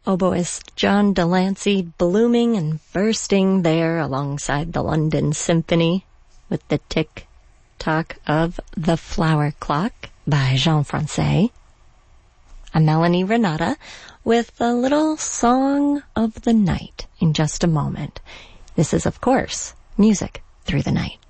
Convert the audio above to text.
Oboist John Delancey blooming and bursting there alongside the London Symphony with the tick-tock of The Flower Clock by Jean Francais. I'm Melanie Renata with a little Song of the Night in just a moment. This is, of course, Music Through the Night.